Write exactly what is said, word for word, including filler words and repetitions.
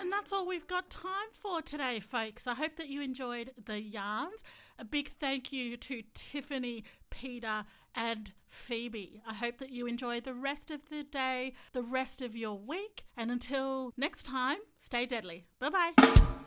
And that's all we've got time for today, folks. I hope that you enjoyed the yarns. A big thank you to Tiffany, Peter and Phoebe. I hope that you enjoy the rest of the day, the rest of your week. And until next time, stay deadly. Bye-bye.